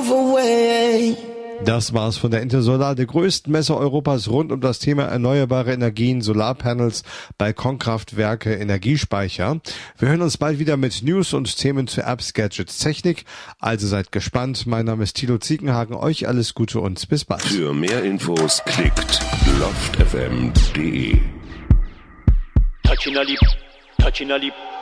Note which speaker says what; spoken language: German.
Speaker 1: away.
Speaker 2: Das war's von der Intersolar, der größten Messe Europas rund um das Thema erneuerbare Energien, Solarpanels, Balkonkraftwerke, Energiespeicher. Wir hören uns bald wieder mit News und Themen zu Apps, Gadgets, Technik. Also seid gespannt. Mein Name ist Thilo Ziegenhagen. Euch alles Gute und bis bald.
Speaker 3: Für mehr Infos klickt loftfm.de.
Speaker 4: Touching a lip.